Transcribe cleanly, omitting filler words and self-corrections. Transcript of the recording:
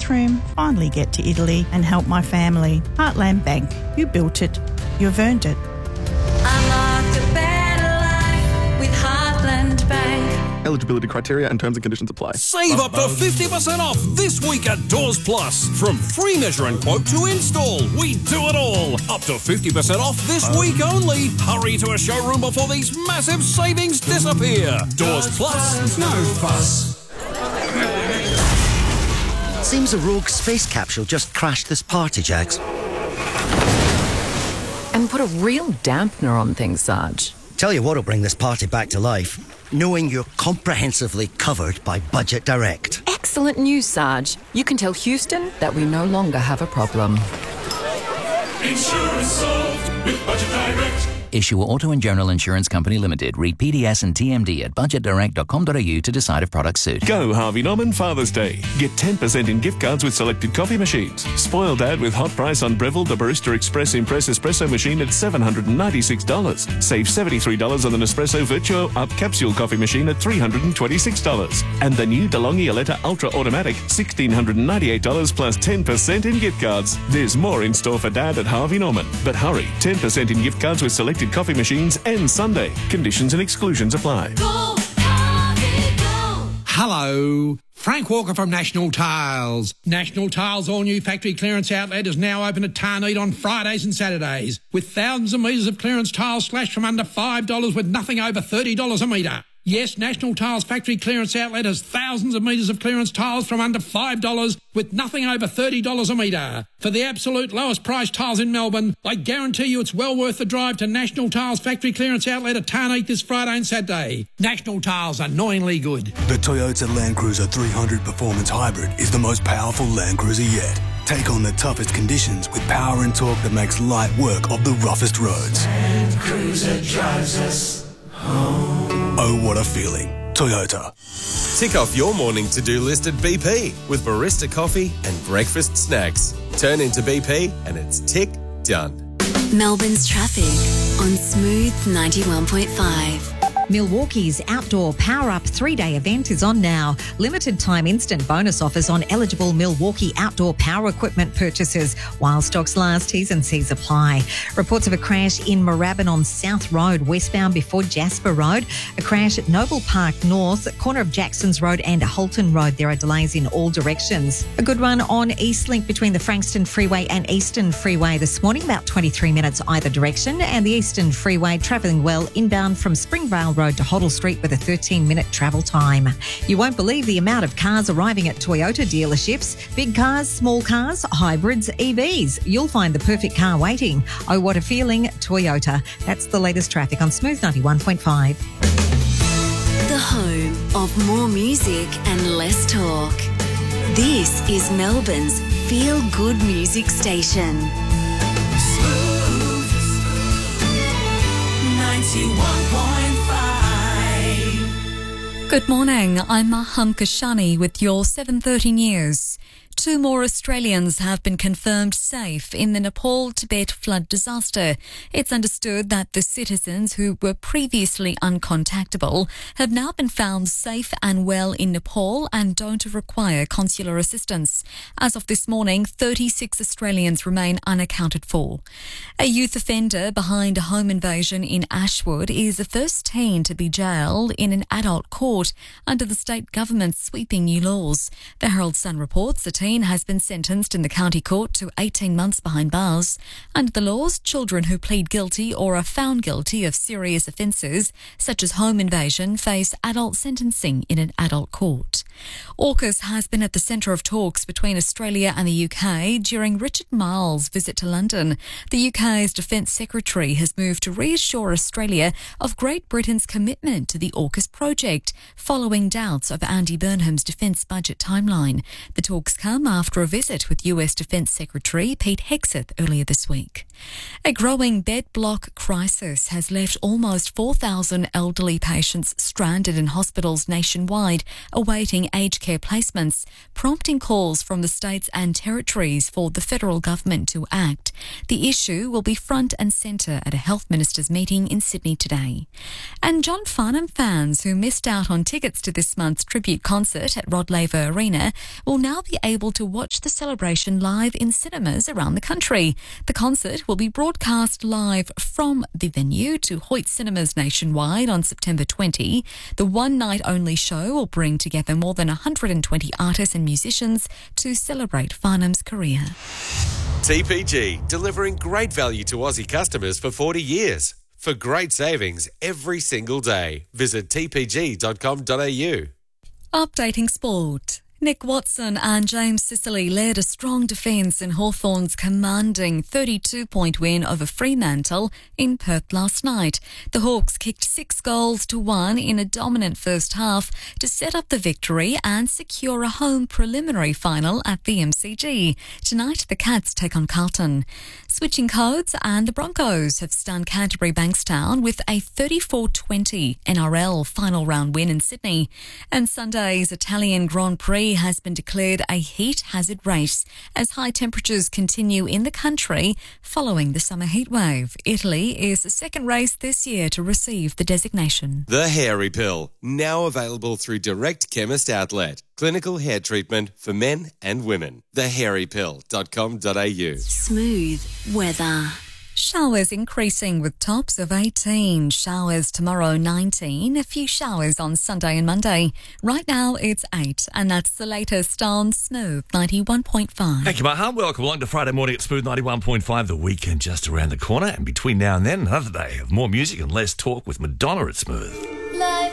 room, finally get to Italy and help my family. Heartland Bank. You built it. You've earned it. Unlock the better life with Heartland Bank. Eligibility criteria and terms and conditions apply. Save up to 50% off this week at Doors Plus. From free measure and quote to install, we do it all. Up to 50% off this week only. Hurry to a showroom before these massive savings disappear. Doors Plus, no fuss. Seems a rogue space capsule just crashed this party, Jax. And put a real dampener on things, Sarge. Tell you what'll bring this party back to life. Knowing you're comprehensively covered by Budget Direct. Excellent news, Sarge. You can tell Houston that we no longer have a problem. Insurance solved with Budget Direct. Issue Auto and General Insurance Company Limited. Read PDS and TMD at budgetdirect.com.au to decide if products suit. Go Harvey Norman Father's Day. Get 10% in gift cards with selected coffee machines. Spoil Dad with hot price on Breville the Barista Express Impress Espresso machine at $796. Save $73 on the Nespresso Virtuo Up Capsule coffee machine at $326. And the new DeLonghi Aletta Ultra Automatic, $1,698 plus 10% in gift cards. There's more in store for Dad at Harvey Norman. But hurry, 10% in gift cards with selected coffee machines and Sunday. Conditions and exclusions apply. Go, Harvey, go. Hello. Frank Walker from National Tiles. National Tiles' all-new factory clearance outlet is now open at Tarneed on Fridays and Saturdays, with thousands of metres of clearance tiles slashed from under $5 with nothing over $30 a metre. Yes, National Tiles factory clearance outlet has thousands of metres of clearance tiles from under $5 with nothing over $30 a metre. For the absolute lowest price tiles in Melbourne, I guarantee you it's well worth the drive to National Tiles factory clearance outlet at Tarneed this Friday and Saturday. National Tiles, annoyingly good. The Toyota Land Cruiser 300 Performance Hybrid is the most powerful Land Cruiser yet. Take on the toughest conditions with power and torque that makes light work of the roughest roads. Land Cruiser drives us home. Oh, what a feeling. Toyota. Tick off your morning to-do list at BP with barista coffee and breakfast snacks. Turn into BP and it's tick done. Melbourne's traffic on Smooth 91.5. Milwaukee's Outdoor Power Up 3-day event is on now. Limited time instant bonus offers on eligible Milwaukee outdoor power equipment purchases while stocks last. T's and C's apply. Reports of a crash in Moorabbin on South Road, westbound before Jasper Road. A crash at Noble Park North, corner of Jacksons Road and Holton Road. There are delays in all directions. A good run on Eastlink between the Frankston Freeway and Eastern Freeway this morning, about 23 minutes either direction. And the Eastern Freeway travelling well inbound from Springvale Road to Hoddle Street with a 13-minute travel time. You won't believe the amount of cars arriving at Toyota dealerships. Big cars, small cars, hybrids, EVs. You'll find the perfect car waiting. Oh, what a feeling, Toyota. That's the latest traffic on Smooth 91.5. The home of more music and less talk. This is Melbourne's feel-good music station. Smooth 91.5. Good morning, I'm Maham Kashani with your 7:30 news. 2 more Australians have been confirmed safe in the Nepal-Tibet flood disaster. It's understood that the citizens who were previously uncontactable have now been found safe and well in Nepal and don't require consular assistance. As of this morning, 36 Australians remain unaccounted for. A youth offender behind a home invasion in Ashwood is the first teen to be jailed in an adult court under the state government's sweeping new laws. The Herald Sun reports the teen has been sentenced in the county court to 18 months behind bars. Under the laws, children who plead guilty or are found guilty of serious offences, such as home invasion, face adult sentencing in an adult court. AUKUS has been at the centre of talks between Australia and the UK during Richard Marles' visit to London. The UK's Defence Secretary has moved to reassure Australia of Great Britain's commitment to the AUKUS project, following doubts of Andy Burnham's defence budget timeline. The talks come after a visit with US Defence Secretary Pete Hegseth earlier this week. A growing bed block crisis has left almost 4,000 elderly patients stranded in hospitals nationwide, awaiting aged care placements, prompting calls from the states and territories for the federal government to act. The issue will be front and centre at a health ministers' meeting in Sydney today. And John Farnham fans who missed out on tickets to this month's tribute concert at Rod Laver Arena will now be able to watch the celebration live in cinemas around the country. The concert will be broadcast live from the venue to Hoyt Cinemas nationwide on September 20. The one-night-only show will bring together more than 120 artists and musicians to celebrate Farnham's career. TPG, delivering great value to Aussie customers for 40 years. For great savings every single day, visit tpg.com.au. Updating sport. Nick Watson and James Sicily led a strong defence in Hawthorn's commanding 32-point win over Fremantle in Perth last night. The Hawks kicked 6 goals to 1 in a dominant first half to set up the victory and secure a home preliminary final at the MCG. Tonight, the Cats take on Carlton. Switching codes, and the Broncos have stunned Canterbury Bankstown with a 34-20 NRL final round win in Sydney. And Sunday's Italian Grand Prix has been declared a heat hazard race as high temperatures continue in the country following the summer heatwave. Italy is the second race this year to receive the designation. The Hairy Pill, now available through Direct Chemist Outlet. Clinical hair treatment for men and women. thehairypill.com.au. Smooth weather. Showers increasing with tops of 18. Showers tomorrow 19. A few showers on Sunday and Monday. Right now it's 8, and that's the latest on Smooth 91.5. Thank you, Maha. Welcome along to Friday morning at Smooth 91.5. The weekend just around the corner, and between now and then, another day of more music and less talk with Madonna at Smooth.